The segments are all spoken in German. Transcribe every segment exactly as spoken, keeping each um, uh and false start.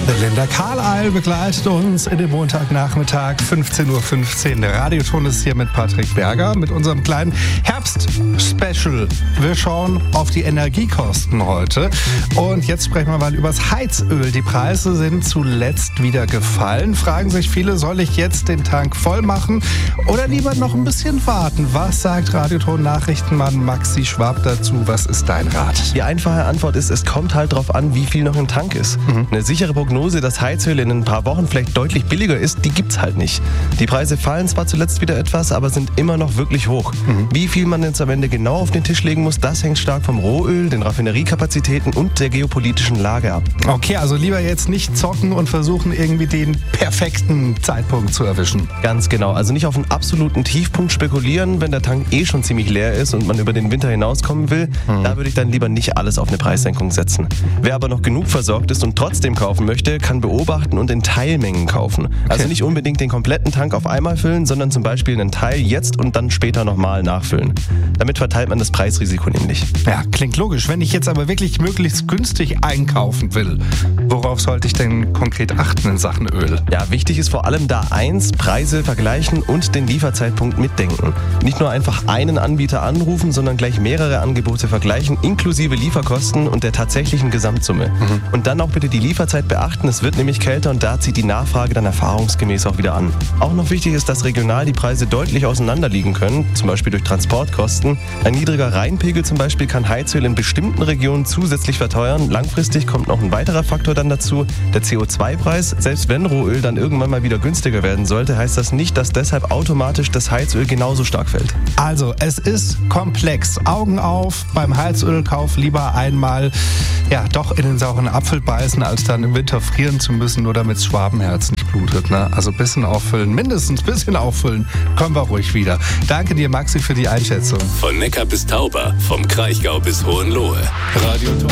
Linda Carlisle begleitet uns in dem Montagnachmittag, fünfzehn Uhr fünfzehn. Der Radioton ist hier mit Patrick Berger, mit unserem kleinen Herbst-Special. Wir schauen auf die Energiekosten heute. Und jetzt sprechen wir mal über das Heizöl. Die Preise sind zuletzt wieder gefallen. Fragen sich viele, soll ich jetzt den Tank voll machen oder lieber noch ein bisschen warten? Was sagt Radioton-Nachrichtenmann Maxi Schwab dazu? Was ist dein Rat? Die einfache Antwort ist, es kommt halt drauf an, wie viel noch im Tank ist. Mhm. Eine sichere Prognose, dass Heizöl in ein paar Wochen vielleicht deutlich billiger ist, die gibt's halt nicht. Die Preise fallen zwar zuletzt wieder etwas, aber sind immer noch wirklich hoch. Mhm. Wie viel man jetzt am Ende genau auf den Tisch legen muss, das hängt stark vom Rohöl, den Raffineriekapazitäten und der geopolitischen Lage ab. Okay, also lieber jetzt nicht zocken und versuchen, irgendwie den perfekten Zeitpunkt zu erwischen. Ganz genau. Also nicht auf einen absoluten Tiefpunkt spekulieren, wenn der Tank eh schon ziemlich leer ist und man über den Winter hinauskommen will. Mhm. Da würde ich dann lieber nicht alles auf eine Preissenkung setzen. Wer aber noch genug versorgt ist und trotzdem kaufen möchte, kann beobachten und in Teilmengen kaufen. Okay. Also nicht unbedingt den kompletten Tank auf einmal füllen, sondern zum Beispiel einen Teil jetzt und dann später nochmal nachfüllen. Damit verteilt man das Preisrisiko nämlich. Ja, klingt logisch. Wenn ich jetzt aber wirklich möglichst günstig einkaufen will, worauf sollte ich denn konkret achten in Sachen Öl? Ja, wichtig ist vor allem da eins, Preise vergleichen und den Lieferzeitpunkt mitdenken. Nicht nur einfach einen Anbieter anrufen, sondern gleich mehrere Angebote vergleichen, inklusive Lieferkosten und der tatsächlichen Gesamtsumme. Mhm. Und dann auch bitte die Lieferzeit beachten, es wird nämlich kälter und da zieht die Nachfrage dann erfahrungsgemäß auch wieder an. Auch noch wichtig ist, dass regional die Preise deutlich auseinander liegen können, zum Beispiel durch Transportkosten. Ein niedriger Rheinpegel zum Beispiel kann Heizöl in bestimmten Regionen zusätzlich verteuern. Langfristig kommt noch ein weiterer Faktor dann dazu, der C O zwei Preis. Selbst wenn Rohöl dann irgendwann mal wieder günstiger werden sollte, heißt das nicht, dass deshalb automatisch das Heizöl genauso stark fällt. Also, es ist komplex. Augen auf, beim Heizölkauf lieber einmal ja doch in den sauren Apfel beißen, als dann im Winter frieren zu müssen, nur damit das Schwabenherz nicht blutet. Ne? Also ein bisschen auffüllen, mindestens ein bisschen auffüllen, kommen wir ruhig wieder. Danke dir, Maxi, für die Einschätzung. Von Neckar bis Tauber, vom Kraichgau bis Hohenlohe. Radioton.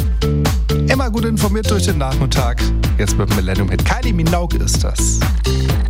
Immer gut informiert durch den Nachmittag. Jetzt mit dem Millennium Hit. Kylie Minogue ist das.